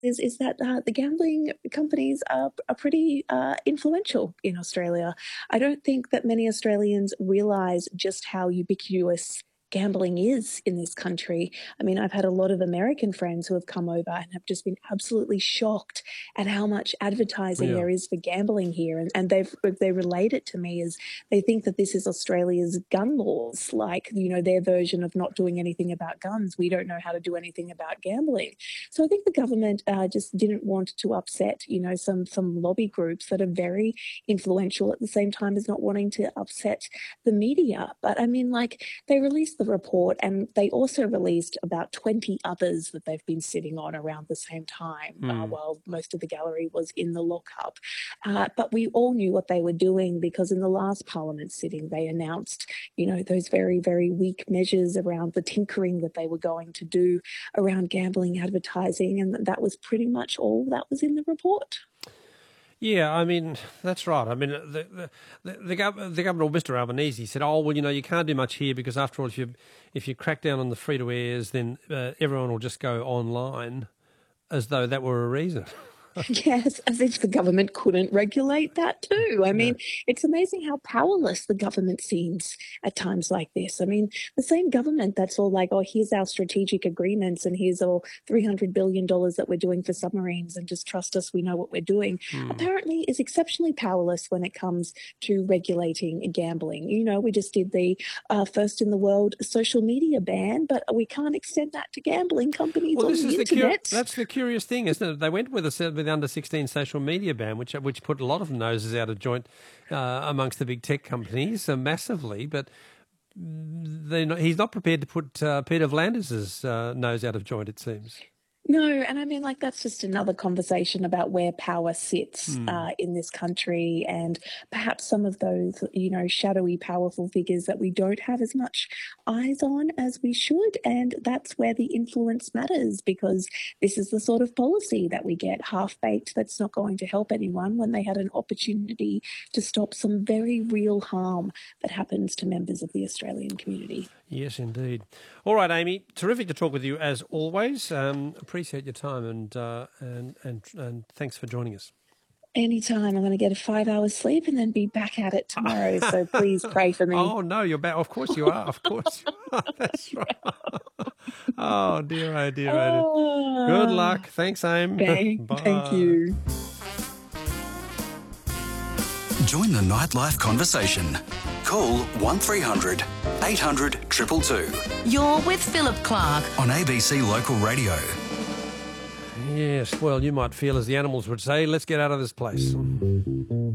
is that the gambling companies are pretty influential in Australia. I don't think that many Australians realise just how ubiquitous gambling is in this country. I mean, I've had a lot of American friends who have come over and have just been absolutely shocked at how much advertising Yeah. there is for gambling here, and they relate it to me as they think that this is Australia's gun laws, like their version of not doing anything about guns. We don't know how to do anything about gambling. So I think the government just didn't want to upset, some lobby groups that are very influential at the same time as not wanting to upset the media. But I mean, like, they released the report and they also released about 20 others that they've been sitting on around the same time while most of the gallery was in the lockup. But we all knew what they were doing because in the last Parliament sitting, they announced, those very, very weak measures around the tinkering that they were going to do around gambling advertising. And that was pretty much all that was in the report. Yeah, I mean, that's right. I mean, the governor, or Mr Albanese, said, "Oh, well, you can't do much here because, after all, if you crack down on the free-to-airs, then everyone will just go online," as though that were a reason. Yes, as if the government couldn't regulate that too. I mean, it's amazing how powerless the government seems at times like this. I mean, the same government that's all like, oh, here's our strategic agreements and here's all $300 billion that we're doing for submarines and just trust us, we know what we're doing, apparently is exceptionally powerless when it comes to regulating gambling. We just did the first in the world social media ban, but we can't extend that to gambling companies on the internet. That's the curious thing, isn't it? They went with the under-16 social media ban, which put a lot of noses out of joint amongst the big tech companies massively, but he's not prepared to put Peter V'landers' nose out of joint, it seems. No, and I mean, like, that's just another conversation about where power sits in this country, and perhaps some of those, shadowy, powerful figures that we don't have as much eyes on as we should. And that's where the influence matters, because this is the sort of policy that we get half-baked that's not going to help anyone when they had an opportunity to stop some very real harm that happens to members of the Australian community. Yes, indeed. All right, Amy, terrific to talk with you as always. Appreciate your time and thanks for joining us. Anytime. I'm going to get a 5 hours sleep and then be back at it tomorrow. So please pray for me. Oh, no, you're back. Of course you are. Of course. That's right. Oh, dear, oh, dear, oh, dear. Good luck. Thanks, Amy. Bye. Thank you. Join the nightlife conversation. Call 1300 800 222. You're with Philip Clark on ABC Local Radio. Yes, well, you might feel, as the animals would say, let's get out of this place.